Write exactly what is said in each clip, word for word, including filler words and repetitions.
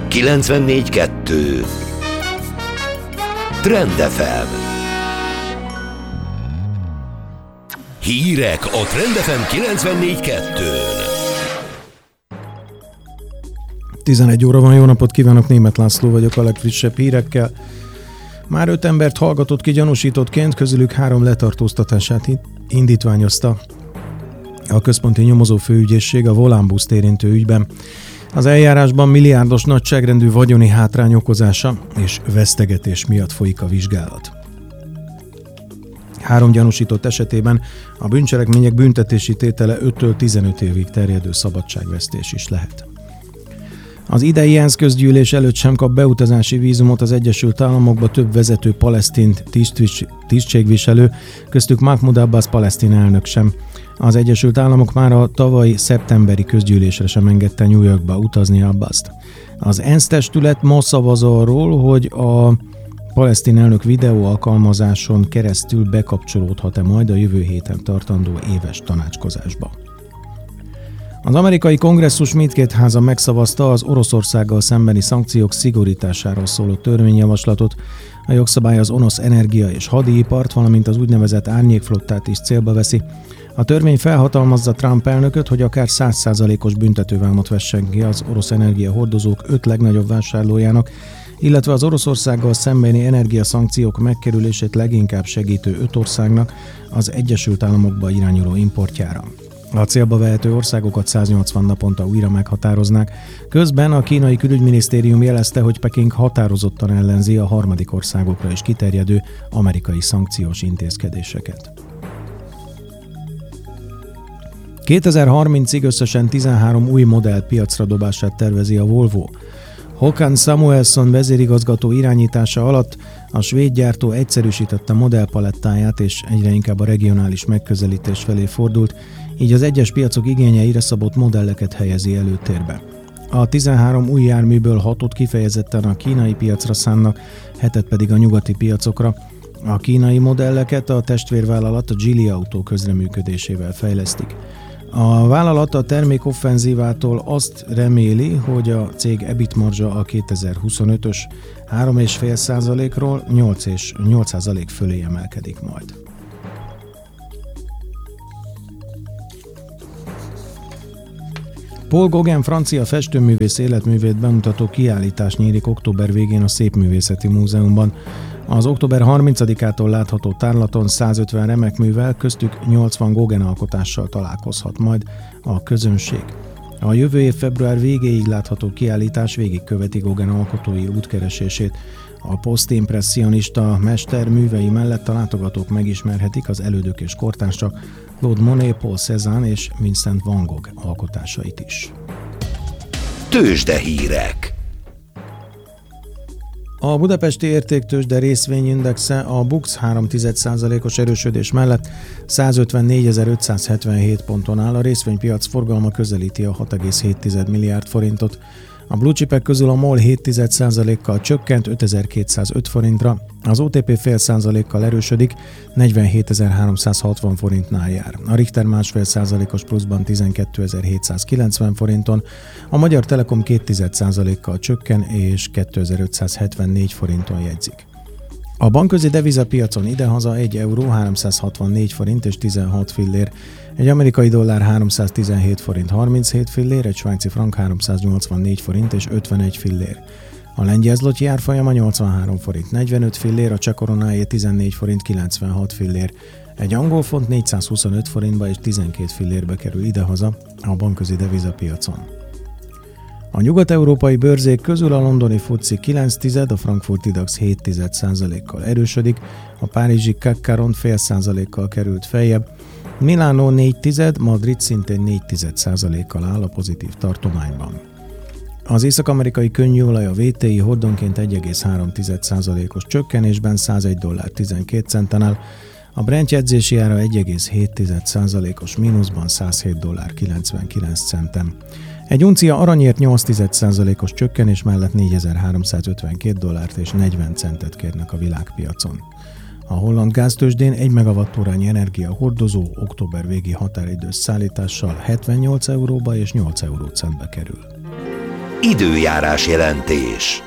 kilencvennégy kettő Trend ef em. Hírek a Trend ef em kilencvennégy kettőn. tizenegy óra van, jó napot kívánok, Németh László vagyok a legfrissebb hírekkel. Már öt embert hallgatott ki gyanúsítottként, közülük három letartóztatását indítványozta a Központi Nyomozó Főügyészség a Volánbuszt érintő ügyben. Az eljárásban milliárdos nagyságrendű vagyoni hátrány okozása és vesztegetés miatt folyik a vizsgálat. Három gyanúsított esetében a bűncselekmények büntetési tétele öttől tizenöt évig terjedő szabadságvesztés is lehet. Az idei ENSZ közgyűlés előtt sem kap beutazási vízumot az Egyesült Államokba több vezető palesztin tisztségviselő, köztük Mahmoud Abbas palesztin elnök sem. Az Egyesült Államok már a tavalyi szeptemberi közgyűlésre sem engedte New Yorkba utazni Abbast. Az ENSZ testület ma szavaz arról, hogy a palesztin elnök videó alkalmazáson keresztül bekapcsolódhat-e majd a jövő héten tartandó éves tanácskozásba. Az amerikai kongresszus mindkét háza megszavazta az Oroszországgal szembeni szankciók szigorításáról szóló törvényjavaslatot. A jogszabály az orosz energia és hadipart, valamint az úgynevezett árnyékflottát is célba veszi. A törvény felhatalmazza Trump elnököt, hogy akár száz százalékos büntetővámot vessen ki az orosz energiahordozók öt legnagyobb vásárlójának, illetve az Oroszországgal szembeni energiaszankciók megkerülését leginkább segítő öt országnak az Egyesült Államokba irányuló importjára. A célba vehető országokat száznyolcvan naponta újra meghatároznák. Közben a kínai külügyminisztérium jelezte, hogy Peking határozottan ellenzi a harmadik országokra is kiterjedő amerikai szankciós intézkedéseket. kétezer-harmincig összesen tizenhárom új modell piacra dobását tervezi a Volvo. Håkan Samuelsson vezérigazgató irányítása alatt a svéd gyártó egyszerűsítette modellpalettáját és egyre inkább a regionális megközelítés felé fordult, így az egyes piacok igényeire szabott modelleket helyezi előtérbe. A tizenhárom új járműből hatot kifejezetten a kínai piacra szánnak, hetet pedig a nyugati piacokra. A kínai modelleket a testvérvállalat a Geely Auto közreműködésével fejlesztik. A vállalat a termékoffenzívától azt reméli, hogy a cég EBIT marzsa a kétezer-huszonötös három egész öt százalékról nyolc százalék fölé emelkedik majd. Paul Gauguin francia festőművész életművét bemutató kiállítás nyílik október végén a Szépművészeti Múzeumban. Az október harmincadikától látható tárlaton százötven remekművel, köztük nyolcvan Gauguin alkotással találkozhat majd a közönség. A jövő év február végéig látható kiállítás végigköveti Gauguin alkotói útkeresését. A posztimpresszionista mester művei mellett a látogatók megismerhetik az elődök és kortársak Claude Monet, Paul Cézanne és Vincent van Gogh alkotásait is. Tőzsdehírek. A budapesti értéktőzsde részvényindexe a BUX három egész egy százalékos erősödés mellett százötvennégyezer-ötszázhetvenhét ponton áll, a részvénypiac forgalma közelíti a hat egész hét milliárd forintot. A blue chipek közül a MOL hét egész egy százalékkal csökkent ötezer-kétszázöt forintra, az o té pé fél százalékkal erősödik, negyvenhétezer-háromszázhatvan forintnál jár. A Richter másfél százalékos pluszban tizenkétezer-hétszázkilencven forinton, a Magyar Telekom két egész egy százalékkal csökken és kétezer-ötszázhetvennégy forinton jegyzik. A bankközi devizapiacon idehaza egy euró háromszázhatvannégy forint és tizenhat fillér, egy amerikai dollár háromszáztizenhét forint harminchét fillér, egy svájci frank háromszáznyolcvannégy forint és ötvenegy fillér. A lengyel zloty árfolyama nyolcvanhárom forint negyvenöt fillér, a cseh koronáé tizennégy forint kilencvenhat fillér. Egy angol font négyszázhuszonöt forintba és tizenkét fillérbe kerül idehaza a bankközi devizapiacon. A nyugat-európai bőrzék közül a londoni FTSE kilenc tized, a frankfurti DAX hét egész egy százalékkal erősödik, a párizsi C A C Caron fél százalékkal került feljebb, Milánó négy tized, Madrid szintén négy egész egy százalékkal áll a pozitív tartományban. Az észak-amerikai könnyűolaj a vé té i hordonként egy egész három százalékos csökkenésben százegy dollár tizenkét centen áll, a Brent jegyzési ára egy egész hét százalékos mínuszban százhét dollár kilencvenkilenc centen. Egy uncia aranyért nyolc egész egy százalékos csökkenés mellett négyezer-háromszázötvenkét dollárt és negyven centet kérnek a világpiacon. A holland gáztőzsdén egy megawattórányi energia hordozó október végi határidős szállítással hetvennyolc euróba és nyolc eurócentbe kerül. Időjárás jelentés.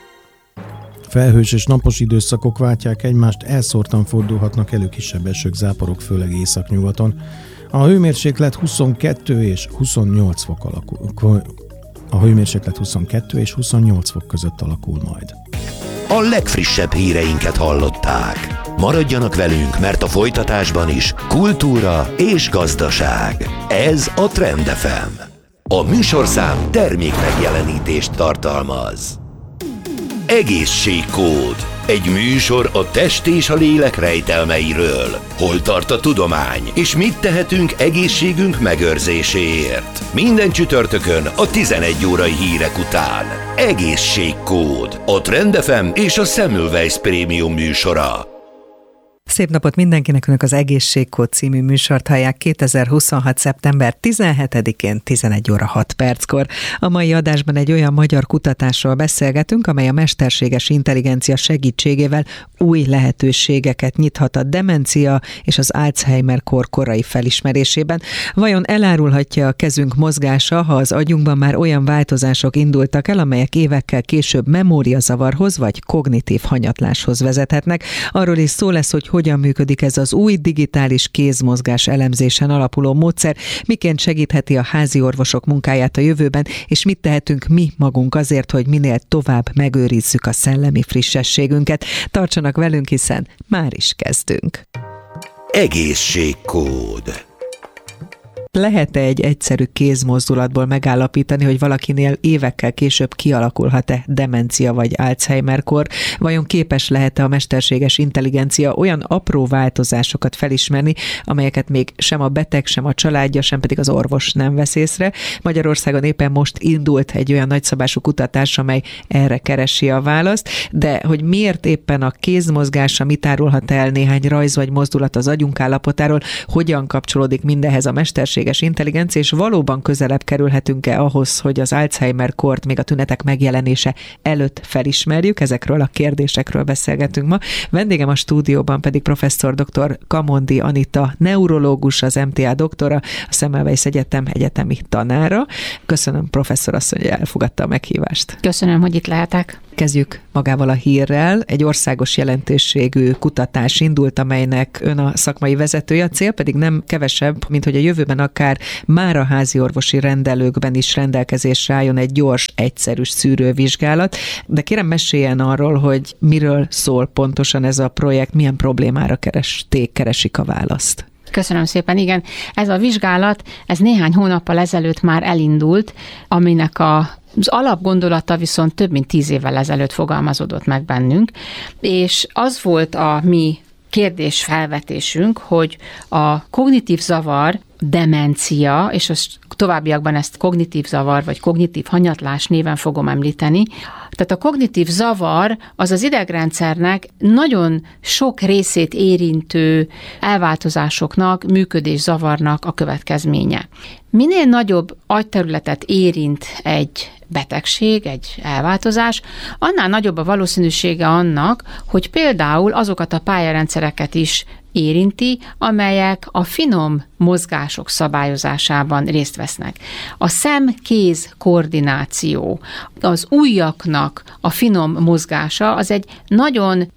Felhős és napos időszakok váltják egymást, elszórtan fordulhatnak elő kisebb esők, záporok, főleg északnyugaton. A hőmérséklet huszonkettő és huszonnyolc fok alakul. A hőmérséklet huszonkettő és huszonnyolc fok között alakul majd. A legfrissebb híreinket hallották. Maradjanak velünk, mert a folytatásban is kultúra és gazdaság. Ez a Trend ef em. A műsorszám termék megjelenítést tartalmaz. Egészségkód. Egy műsor a test és a lélek rejtelmeiről. Hol tart a tudomány, és mit tehetünk egészségünk megőrzéséért. Minden csütörtökön a tizenegy órai hírek után. Egészségkód. A Trend ef em és a Semmelweis Prémium műsora. Szép napot mindenkinek, önök az Egészségkód című műsort hallják kétezer-huszonhat. szeptember tizenhetedikén tizenegy óra hat perckor. A mai adásban egy olyan magyar kutatásról beszélgetünk, amely a mesterséges intelligencia segítségével új lehetőségeket nyithat a demencia és az Alzheimer-kór korai felismerésében. Vajon elárulhatja a kezünk mozgása, ha az agyunkban már olyan változások indultak el, amelyek évekkel később memóriazavarhoz vagy kognitív hanyatláshoz vezethetnek? Arról is szó lesz, hogy hogyan működik ez az új digitális kézmozgás elemzésen alapuló módszer, miként segítheti a házi orvosok munkáját a jövőben, és mit tehetünk mi magunk azért, hogy minél tovább megőrizzük a szellemi frissességünket. Tartsanak velünk, hiszen már is kezdünk. Egészségkód. Lehet-e egy egyszerű kézmozdulatból megállapítani, hogy valakinél évekkel később kialakulhat-e demencia vagy Alzheimer-kór? Vajon képes lehet-e a mesterséges intelligencia olyan apró változásokat felismerni, amelyeket még sem a beteg, sem a családja, sem pedig az orvos nem vesz észre? Magyarországon éppen most indult egy olyan nagyszabású kutatás, amely erre keresi a választ, de hogy miért éppen a kézmozgása, mit árulhat el néhány rajz vagy mozdulat az agyunk állapotáról, hogyan kapcsolódik mindehez a mesterséges intelligencia, és valóban közelebb kerülhetünk-e ahhoz, hogy az Alzheimer-kórt még a tünetek megjelenése előtt felismerjük? Ezekről a kérdésekről beszélgetünk ma. Vendégem a stúdióban pedig professzor dr. Kamondi Anita, neurológus, az em té á doktora, a Semmelweis Egyetem egyetemi tanára. Köszönöm, professzor asszony, hogy elfogadta a meghívást. Köszönöm, hogy itt lehetek. Kezdjük magával a hírrel. Egy országos jelentőségű kutatás indult, amelynek ön a szakmai vezetője, a cél pedig nem kevesebb, mint hogy a jövőben akár már a házi orvosi rendelőkben is rendelkezésre álljon egy gyors, egyszerűs szűrővizsgálat. De kérem, meséljen arról, hogy miről szól pontosan ez a projekt, milyen problémára keresték, keresik a választ. Köszönöm szépen, igen. Ez a vizsgálat, ez néhány hónappal ezelőtt már elindult, aminek a Az alapgondolata viszont több mint tíz évvel ezelőtt fogalmazódott meg bennünk, és az volt a mi kérdésfelvetésünk, hogy a kognitív zavar, demencia, és az továbbiakban ezt kognitív zavar, vagy kognitív hanyatlás néven fogom említeni. Tehát a kognitív zavar az az idegrendszernek nagyon sok részét érintő elváltozásoknak, működészavarnak a következménye. Minél nagyobb agyterületet érint egy betegség, egy elváltozás, annál nagyobb a valószínűsége annak, hogy például azokat a pályarendszereket is érinti, amelyek a finom mozgások szabályozásában részt vesznek. A szem-kéz koordináció, az ujjaknak a finom mozgása, az egy nagyon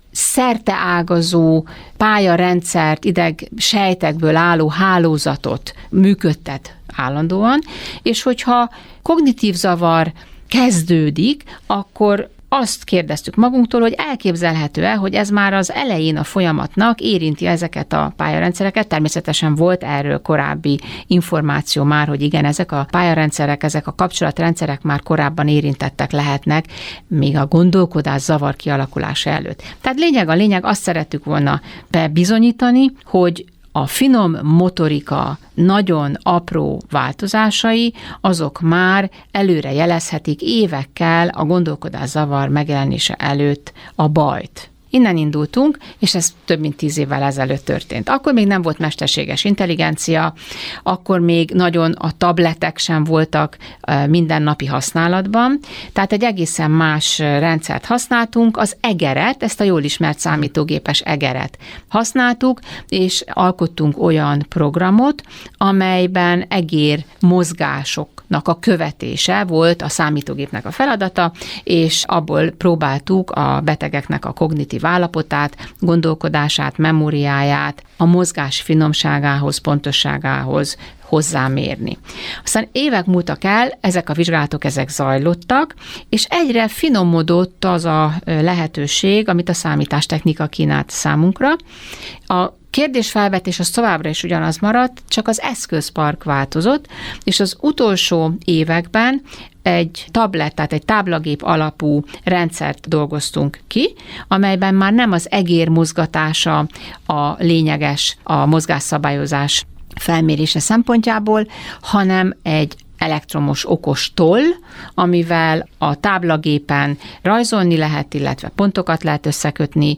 szerteágazó pályarendszert, ideg sejtekből álló hálózatot működtet állandóan, és hogyha kognitív zavar kezdődik, akkor azt kérdeztük magunktól, hogy elképzelhető-e, hogy ez már az elején a folyamatnak érinti ezeket a pályarendszereket. Természetesen volt erről korábbi információ már, hogy igen, ezek a pályarendszerek, ezek a kapcsolatrendszerek már korábban érintettek lehetnek, még a gondolkodás zavar kialakulása előtt. Tehát lényeg a lényeg, azt szerettük volna bebizonyítani, hogy a finom motorika nagyon apró változásai, azok már előre jelezhetik évekkel a gondolkodászavar megjelenése előtt a bajt. Innen indultunk, és ez több mint tíz évvel ezelőtt történt. Akkor még nem volt mesterséges intelligencia, akkor még nagyon a tabletek sem voltak mindennapi használatban, tehát egy egészen más rendszert használtunk, az egeret, ezt a jól ismert számítógépes egeret használtuk, és alkottunk olyan programot, amelyben egér mozgásoknak a követése volt a számítógépnek a feladata, és abból próbáltuk a betegeknek a kognitív állapotát, gondolkodását, memóriáját, a mozgás finomságához, pontosságához hozzámérni. Aztán évek múltak el, ezek a vizsgálatok, ezek zajlottak, és egyre finomodott az a lehetőség, amit a számítástechnika kínált számunkra. A kérdésfelvetés az továbbra is ugyanaz maradt, csak az eszközpark változott, és az utolsó években egy tablet, tehát egy táblagép alapú rendszert dolgoztunk ki, amelyben már nem az egér mozgatása a lényeges a mozgásszabályozás felmérése szempontjából, hanem egy elektromos okos toll, amivel a táblagépen rajzolni lehet, illetve pontokat lehet összekötni.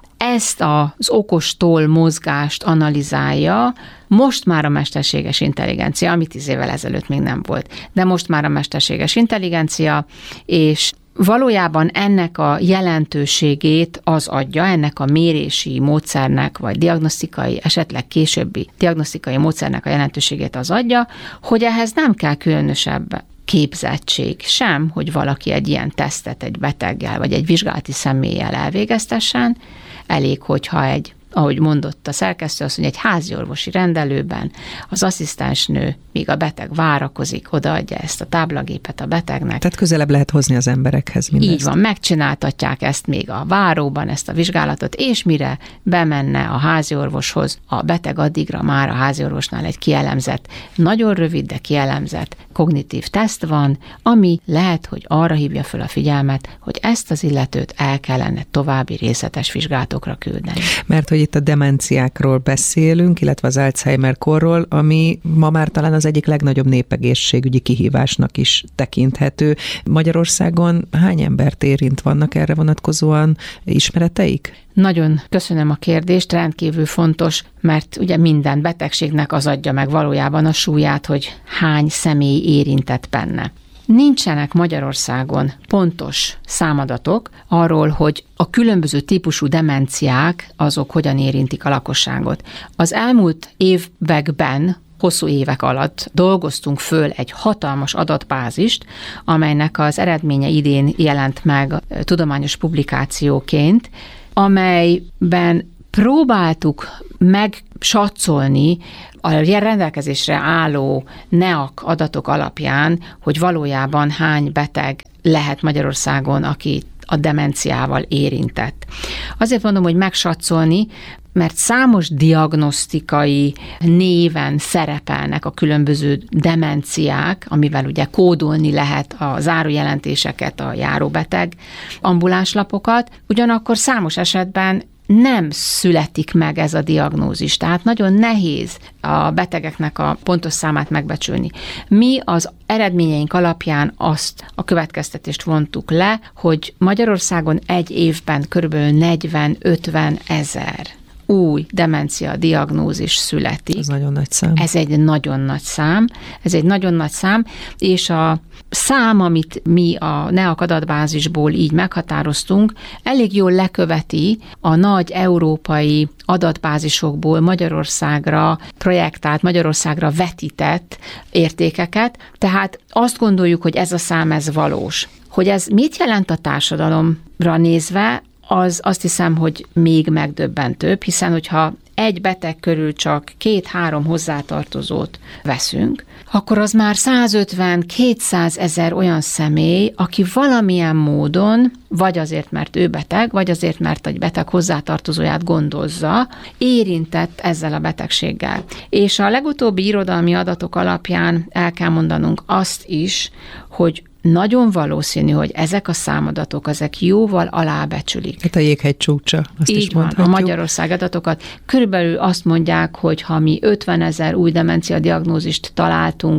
Ezt az okos toll mozgást analizálja most már a mesterséges intelligencia, ami tíz évvel ezelőtt még nem volt, de most már a mesterséges intelligencia, és valójában ennek a jelentőségét az adja, ennek a mérési módszernek, vagy diagnosztikai, esetleg későbbi diagnosztikai módszernek a jelentőségét az adja, hogy ehhez nem kell különösebb képzettség sem, hogy valaki egy ilyen tesztet egy beteggel, vagy egy vizsgálati személlyel elvégeztessen. Elég, hogyha egy, ahogy mondott a szerkesztő, azt mondja, egy háziorvosi rendelőben az asszisztensnő, míg a beteg várakozik, odaadja ezt a táblagépet a betegnek. Tehát közelebb lehet hozni az emberekhez mindezt. Így van, megcsináltatják ezt még a váróban, ezt a vizsgálatot, és mire bemenne a háziorvoshoz, a beteg addigra már a háziorvosnál egy kielemzett, nagyon rövid, de kielemzett kognitív teszt van, ami lehet, hogy arra hívja föl a figyelmet, hogy ezt az illetőt el kellene további részletes vizsgálatokra küldeni. Mert hogy itt a demenciákról beszélünk, illetve az Alzheimer-korról, ami ma már talán az egyik legnagyobb népegészségügyi kihívásnak is tekinthető. Magyarországon hány embert érint, vannak erre vonatkozóan ismereteik? Nagyon köszönöm a kérdést, rendkívül fontos, mert ugye minden betegségnek az adja meg valójában a súlyát, hogy hány személy érintett benne. Nincsenek Magyarországon pontos számadatok arról, hogy a különböző típusú demenciák azok hogyan érintik a lakosságot. Az elmúlt években, hosszú évek alatt dolgoztunk föl egy hatalmas adatbázist, amelynek az eredménye idén jelent meg tudományos publikációként, amelyben próbáltuk megsatszolni a rendelkezésre álló neak adatok alapján, hogy valójában hány beteg lehet Magyarországon, aki a demenciával érintett. Azért mondom, hogy megsatszolni, mert számos diagnosztikai néven szerepelnek a különböző demenciák, amivel ugye kódolni lehet a zárójelentéseket, a járóbeteg ambulánslapokat, ugyanakkor számos esetben nem születik meg ez a diagnózis, tehát nagyon nehéz a betegeknek a pontos számát megbecsülni. Mi az eredményeink alapján azt a következtetést vontuk le, hogy Magyarországon egy évben körülbelül negyven-ötven ezer új demencia diagnózis születik. Ez nagyon nagy szám. Ez egy nagyon nagy szám, ez egy nagyon nagy szám, és a szám, amit mi a neak adatbázisból így meghatároztunk, elég jól leköveti a nagy európai adatbázisokból Magyarországra projektált, Magyarországra vetített értékeket, tehát azt gondoljuk, hogy ez a szám, ez valós. Hogy ez mit jelent a társadalomra nézve, az azt hiszem, hogy még megdöbbentőbb, hiszen hogyha egy beteg körül csak két-három hozzátartozót veszünk, akkor az már százötven-kétszáz ezer olyan személy, aki valamilyen módon, vagy azért, mert ő beteg, vagy azért, mert egy beteg hozzátartozóját gondozza, érintett ezzel a betegséggel. És a legutóbbi irodalmi adatok alapján el kell mondanunk azt is, hogy nagyon valószínű, hogy ezek a számadatok, ezek jóval alábecsülik. Hát a jéghegy csúcsa, azt Így is van, mondhatjuk. a Magyarország adatokat. Körülbelül azt mondják, hogy ha mi ötvenezer új demencia diagnózist találtunk a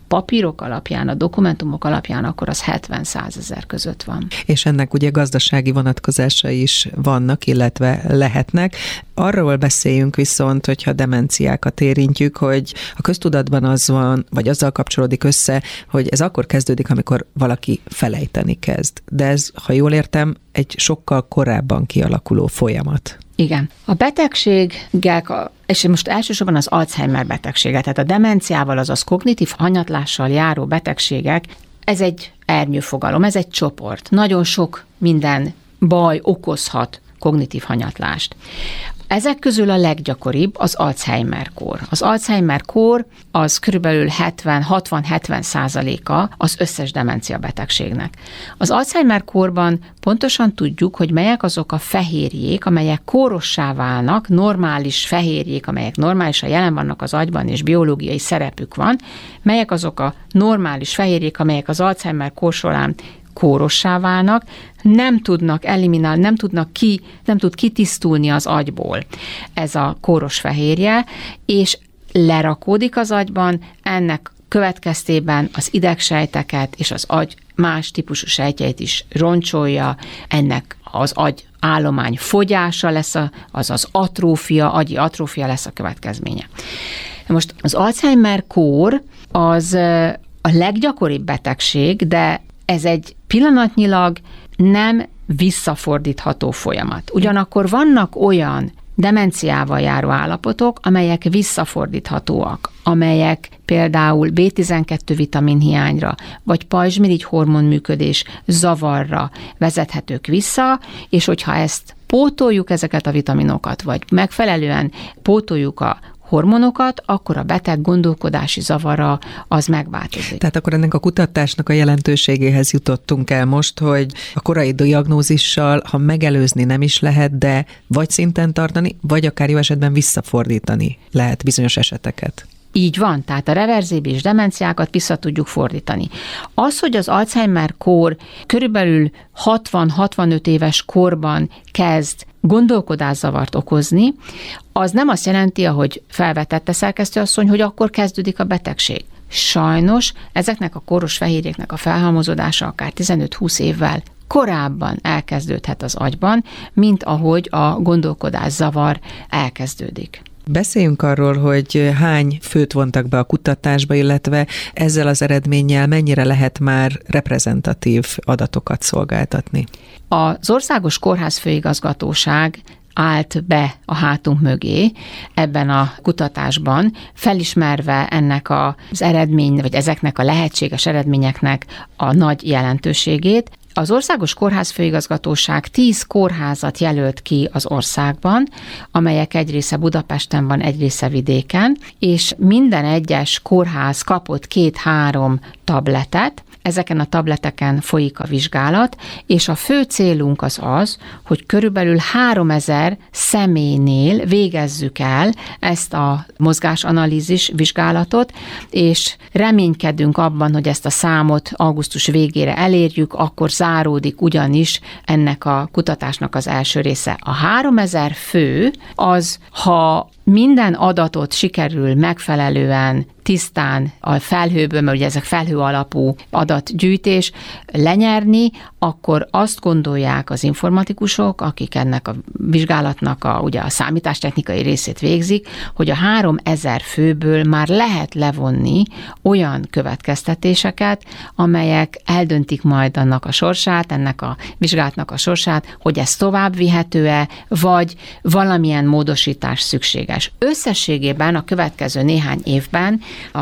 papírok alapján, a dokumentumok alapján, akkor az hetven-százezer között van. És ennek ugye gazdasági vonatkozásai is vannak, illetve lehetnek. Arról beszéljünk viszont, hogyha demenciákat érintjük, hogy a köztudatban az van, vagy azzal kapcsolódik össze, hogy ez akkor kezdődik, amikor valaki felejteni kezd. De ez, ha jól értem, egy sokkal korábban kialakuló folyamat. Igen. A betegségek, és most elsősorban az Alzheimer betegsége, tehát a demenciával, azaz kognitív hanyatlással járó betegségek, ez egy ernyőfogalom, ez egy csoport. Nagyon sok minden baj okozhat kognitív hanyatlást. Ezek közül a leggyakoribb az Alzheimer-kór. Az Alzheimer-kór az körülbelül hetven, hatvan-hetven százaléka az összes demencia betegségnek. Az Alzheimer-kórban pontosan tudjuk, hogy melyek azok a fehérjék, amelyek kórossá válnak, normális fehérjék, amelyek normálisan jelen vannak az agyban, és biológiai szerepük van, melyek azok a normális fehérjék, amelyek az Alzheimer-kór során kórossá válnak, nem tudnak eliminálni, nem tudnak ki, nem tud kitisztulni az agyból ez a kóros fehérje, és lerakódik az agyban, ennek következtében az idegsejteket és az agy más típusú sejtjeit is roncsolja, ennek az agy állomány fogyása lesz, a, az az atrófia, agyi atrófia lesz a következménye. Most az Alzheimer-kór az a leggyakoribb betegség, de ez egy pillanatnyilag nem visszafordítható folyamat. Ugyanakkor vannak olyan demenciával járó állapotok, amelyek visszafordíthatóak, amelyek például bé tizenkettő vitaminhiányra, vagy pajzsmirigy hormonműködés zavarra vezethetők vissza, és hogyha ezt pótoljuk ezeket a vitaminokat, vagy megfelelően pótoljuk a hormonokat, akkor a beteg gondolkodási zavara az megváltozik. Tehát akkor ennek a kutatásnak a jelentőségéhez jutottunk el most, hogy a korai diagnózissal, ha megelőzni nem is lehet, de vagy szinten tartani, vagy akár jó esetben visszafordítani lehet bizonyos eseteket. Így van, tehát a reverzibilis demenciákat vissza tudjuk fordítani. Az, hogy az Alzheimer-kór körülbelül hatvan-hatvanöt éves korban kezd gondolkodászavart okozni, az nem azt jelenti, ahogy felvetette szerkesztőasszony, hogy akkor kezdődik a betegség. Sajnos ezeknek a kóros fehérjéknek a felhalmozódása akár tizenöt-húsz évvel korábban elkezdődhet az agyban, mint ahogy a gondolkodászavar elkezdődik. Beszéljünk arról, hogy hány főt vontak be a kutatásba, illetve ezzel az eredménnyel mennyire lehet már reprezentatív adatokat szolgáltatni. Az Országos Kórházfőigazgatóság állt be a hátunk mögé ebben a kutatásban, felismerve ennek az eredmény, vagy ezeknek a lehetséges eredményeknek a nagy jelentőségét. Az Országos Kórházfőigazgatóság tíz kórházat jelölt ki az országban, amelyek egy része Budapesten van, egy része vidéken, és minden egyes kórház kapott két-három tabletet, ezeken a tableteken folyik a vizsgálat, és a fő célunk az az, hogy körülbelül háromezer személynél végezzük el ezt a mozgásanalízis vizsgálatot, és reménykedünk abban, hogy ezt a számot augusztus végére elérjük, akkor záródik ugyanis ennek a kutatásnak az első része. A háromezer fő az, ha minden adatot sikerül megfelelően, tisztán a felhőből, mert ugye ezek felhő alapú adatgyűjtés, lenyerni, akkor azt gondolják az informatikusok, akik ennek a vizsgálatnak a, ugye a számítástechnikai részét végzik, hogy a háromezer főből már lehet levonni olyan következtetéseket, amelyek eldöntik majd annak a sorsát, ennek a vizsgálatnak a sorsát, hogy ez tovább vihető-e, vagy valamilyen módosítás szükséges. Összességében a következő néhány évben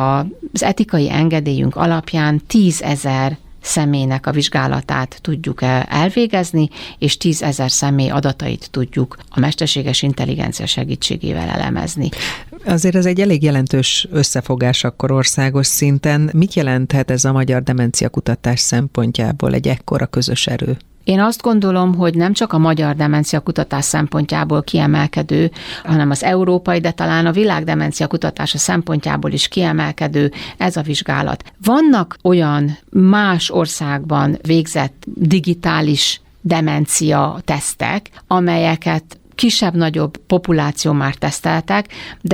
az etikai engedélyünk alapján tízezer személynek a vizsgálatát tudjuk elvégezni, és tízezer személy adatait tudjuk a mesterséges intelligencia segítségével elemezni. Azért ez egy elég jelentős összefogás akkor országos szinten. Mit jelenthet ez a magyar demenciakutatás szempontjából egy ekkora közös erő? Én azt gondolom, hogy nem csak a magyar demenciakutatás szempontjából kiemelkedő, hanem az európai, de talán a világ demenciakutatása szempontjából is kiemelkedő ez a vizsgálat. Vannak olyan más országban végzett digitális demencia tesztek, amelyeket kisebb-nagyobb populáció már teszteltek, de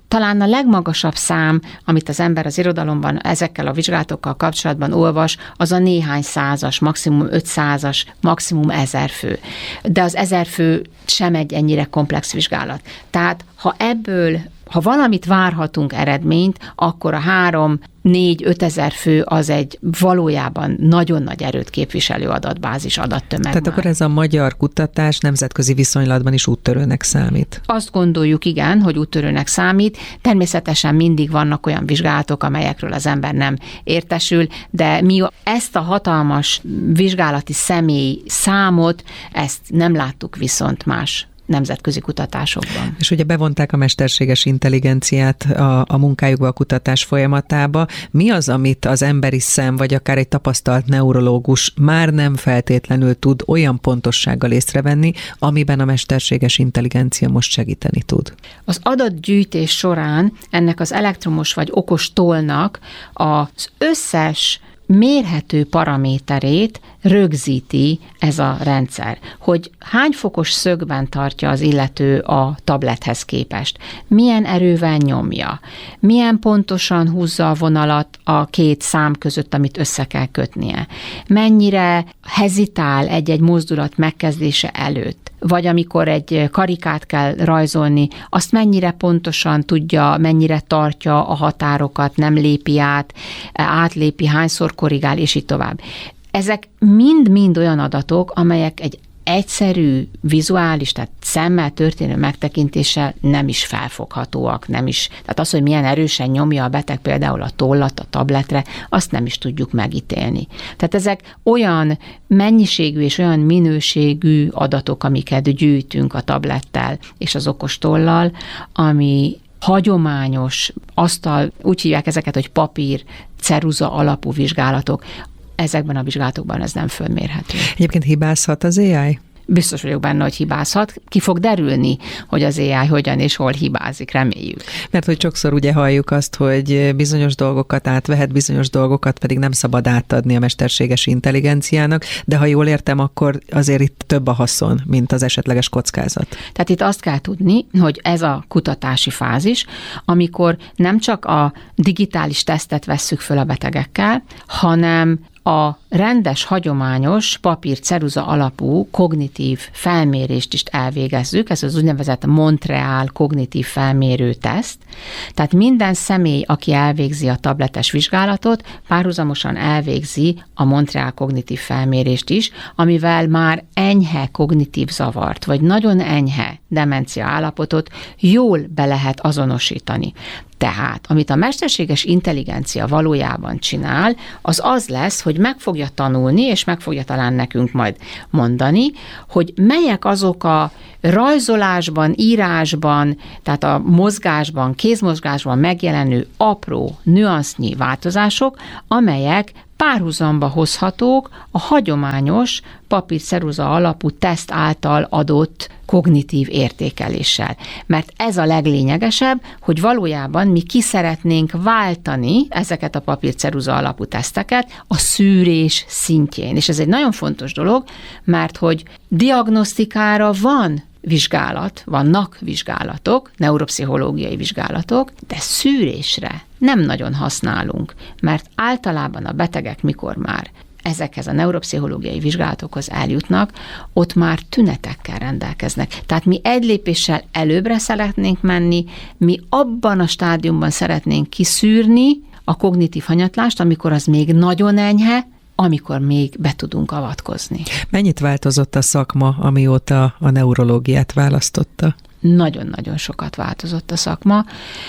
Talán a legmagasabb szám, amit az ember az irodalomban ezekkel a vizsgálatokkal kapcsolatban olvas, az a néhány százas, maximum ötszázas, maximum ezer fő. De az ezer fő sem egy ennyire komplex vizsgálat. Tehát ha ebből ha valamit várhatunk eredményt, akkor a három, négy, ötezer fő az egy valójában nagyon nagy erőt képviselő adatbázis, adattömeg. Tehát már. Akkor ez a magyar kutatás nemzetközi viszonylatban is úttörőnek számít. Azt gondoljuk, igen, hogy úttörőnek számít. Természetesen mindig vannak olyan vizsgálatok, amelyekről az ember nem értesül, de mi ezt a hatalmas vizsgálati személy számot, ezt nem láttuk viszont más nemzetközi kutatásokban. És ugye bevonták a mesterséges intelligenciát a, a munkájukba, a kutatás folyamatába. Mi az, amit az emberi szem, vagy akár egy tapasztalt neurológus már nem feltétlenül tud olyan pontossággal észrevenni, amiben a mesterséges intelligencia most segíteni tud? Az adatgyűjtés során ennek az elektromos vagy okos tollnak az összes mérhető paraméterét rögzíti ez a rendszer, hogy hány fokos szögben tartja az illető a tablethez képest, milyen erővel nyomja, milyen pontosan húzza a vonalat a két szám között, amit össze kell kötnie, mennyire hezitál egy-egy mozdulat megkezdése előtt, vagy amikor egy karikát kell rajzolni, azt mennyire pontosan tudja, mennyire tartja a határokat, nem lépi át, átlépi, hányszor korrigál, és így tovább. Ezek mind-mind olyan adatok, amelyek egy egyszerű, vizuális, tehát szemmel történő megtekintéssel nem is felfoghatóak, nem is. Tehát az, hogy milyen erősen nyomja a beteg például a tollat a tabletre, azt nem is tudjuk megítélni. Tehát ezek olyan mennyiségű és olyan minőségű adatok, amiket gyűjtünk a tablettel és az okostollal, ami hagyományos, asztal, úgy hívják ezeket, hogy papír, ceruza alapú vizsgálatok, ezekben a vizsgálatokban ez nem fölmérhető. Egyébként hibázhat az á i? Biztos vagyok benne, hogy hibázhat. Ki fog derülni, hogy az á i hogyan és hol hibázik, reméljük. Mert hogy sokszor ugye halljuk azt, hogy bizonyos dolgokat átvehet, bizonyos dolgokat pedig nem szabad átadni a mesterséges intelligenciának, de ha jól értem, akkor azért itt több a haszon, mint az esetleges kockázat. Tehát itt azt kell tudni, hogy ez a kutatási fázis, amikor nem csak a digitális tesztet vesszük föl a betegekkel, hanem a rendes, hagyományos papír-ceruza alapú kognitív felmérést is elvégezzük, ez az úgynevezett Montreal kognitív felmérő teszt. Tehát minden személy, aki elvégzi a tabletes vizsgálatot, párhuzamosan elvégzi a Montreal kognitív felmérést is, amivel már enyhe kognitív zavart, vagy nagyon enyhe demencia állapotot jól be lehet azonosítani. Tehát, amit a mesterséges intelligencia valójában csinál, az az lesz, hogy meg fogja tanulni, és meg fogja talán nekünk majd mondani, hogy melyek azok a rajzolásban, írásban, tehát a mozgásban, kézmozgásban megjelenő apró, nüansznyi változások, amelyek párhuzamba hozhatók a hagyományos papír-ceruza alapú teszt által adott kognitív értékeléssel. Mert ez a leglényegesebb, hogy valójában mi ki szeretnénk váltani ezeket a papír-ceruza alapú teszteket a szűrés szintjén. És ez egy nagyon fontos dolog, mert hogy diagnosztikára van vizsgálat, vannak vizsgálatok, neuropszichológiai vizsgálatok, de szűrésre nem nagyon használunk, mert általában a betegek, mikor már ezekhez a neuropszichológiai vizsgálatokhoz eljutnak, ott már tünetekkel rendelkeznek. Tehát mi egy lépéssel előbbre szeretnénk menni, mi abban a stádiumban szeretnénk kiszűrni a kognitív hanyatlást, amikor az még nagyon enyhe, amikor még be tudunk avatkozni. Mennyit változott a szakma, amióta a neurológiát választotta? Nagyon-nagyon sokat változott a szakma.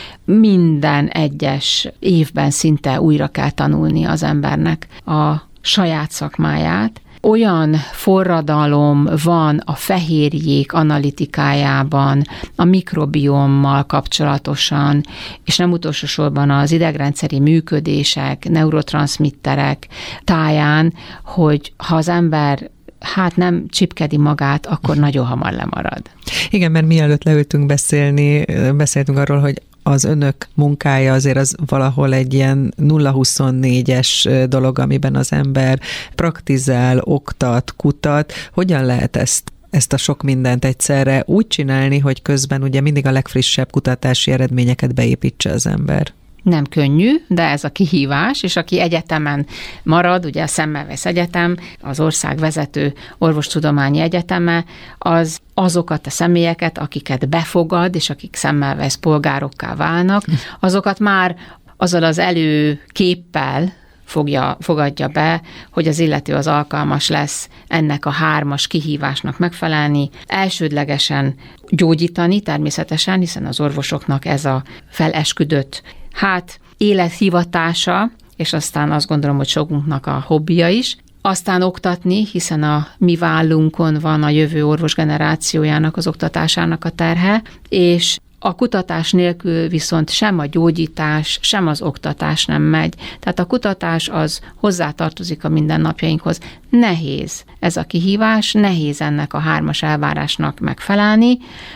Minden egyes évben szinte újra kell tanulni az embernek a saját szakmáját. Olyan forradalom van a fehérjék analitikájában, a mikrobiommal kapcsolatosan, és nem utolsó sorban az idegrendszeri működések, neurotranszmitterek táján, hogy ha az ember hát nem csipkedi magát, akkor nagyon hamar lemarad. Igen, mert mielőtt leültünk beszélni, beszéltünk arról, hogy az önök munkája azért az valahol egy ilyen nulla huszonnégyes dolog, amiben az ember praktizál, oktat, kutat. Hogyan lehet ezt ezt a sok mindent egyszerre úgy csinálni, hogy közben ugye mindig a legfrissebb kutatási eredményeket beépítse az ember? Nem könnyű, de ez a kihívás, és aki egyetemen marad, ugye a Semmelweis Egyetem, az ország vezető orvostudományi egyeteme, az azokat a személyeket, akiket befogad, és akik Semmelweis polgárokká válnak, azokat már azzal az előképpel fogja, fogadja be, hogy az illető az alkalmas lesz ennek a hármas kihívásnak megfelelni, elsődlegesen gyógyítani természetesen, hiszen az orvosoknak ez a felesküdött hát élethivatása, és aztán azt gondolom, hogy sokunknak a hobbija is, aztán oktatni, hiszen a mi vállunkon van a jövő orvos generációjának az oktatásának a terhe, és a kutatás nélkül viszont sem a gyógyítás, sem az oktatás nem megy. Tehát a kutatás az hozzátartozik a mindennapjainkhoz. Nehéz ez a kihívás, nehéz ennek a hármas elvárásnak megfelelni,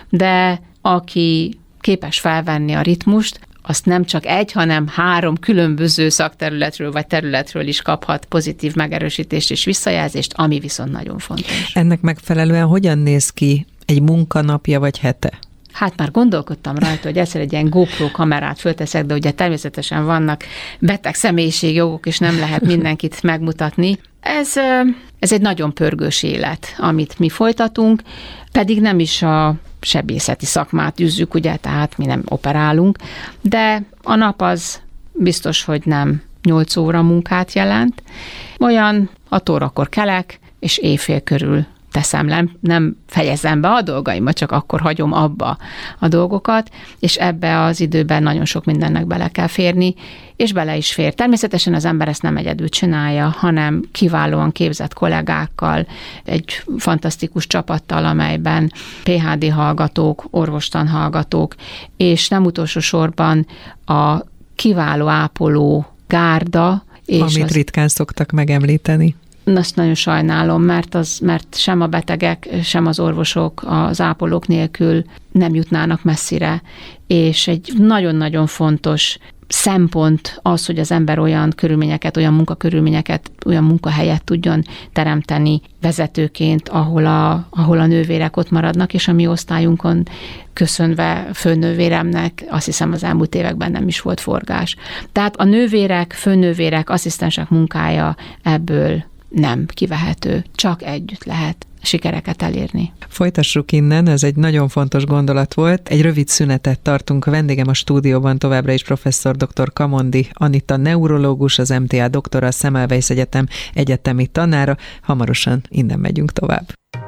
de aki képes felvenni a ritmust, azt nem csak egy, hanem három különböző szakterületről vagy területről is kaphat pozitív megerősítést és visszajelzést, ami viszont nagyon fontos. Ennek megfelelően hogyan néz ki egy munkanapja vagy hete? Hát már gondolkodtam rajta, hogy egyszer egy ilyen GoPro kamerát fölteszek, de ugye természetesen vannak beteg személyiségjogok, és nem lehet mindenkit megmutatni. Ez, ez egy nagyon pörgős élet, amit mi folytatunk, pedig nem is a sebészeti szakmát űzzük, ugye, tehát mi nem operálunk, de a nap az biztos, hogy nem nyolc óra munkát jelent. Olyan hat órakor kelek, és éjfél körül teszem le, nem fejezem be a dolgaimat, csak akkor hagyom abba a dolgokat, és ebbe az időben nagyon sok mindennek bele kell férni, és bele is fér. Természetesen az ember ezt nem egyedül csinálja, hanem kiválóan képzett kollégákkal, egy fantasztikus csapattal, amelyben pé há dé hallgatók, orvostan hallgatók, és nem utolsó sorban a kiváló ápoló gárda. És amit az... ritkán szoktak megemlíteni. Azt nagyon sajnálom, mert, az, mert sem a betegek, sem az orvosok az ápolók nélkül nem jutnának messzire, és egy nagyon-nagyon fontos szempont az, hogy az ember olyan körülményeket, olyan munkakörülményeket, olyan munkahelyet tudjon teremteni vezetőként, ahol a, ahol a nővérek ott maradnak, és a mi osztályunkon köszönve főnővéremnek, azt hiszem az elmúlt években nem is volt forgás. Tehát a nővérek, főnővérek, asszisztensek munkája ebből nem kivehető, csak együtt lehet sikereket elérni. Folytassuk innen, ez egy nagyon fontos gondolat volt. Egy rövid szünetet tartunk. A vendégem a stúdióban továbbra is professzor dr. Kamondi Anita neurológus, az em té á doktora, a Semmelweis Egyetem egyetemi tanára. Hamarosan innen megyünk tovább.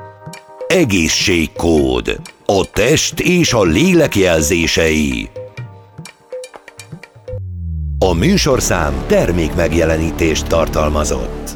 Egészségkód. A test és a lélek jelzései. A műsorszám termék megjelenítést tartalmazott.